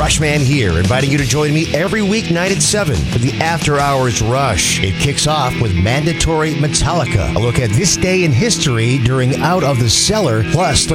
Rushman here, inviting you to join me every weeknight at 7 for the After Hours Rush. It kicks off with Mandatory Metallica, a look at this day in history during Out of the Cellar, plus the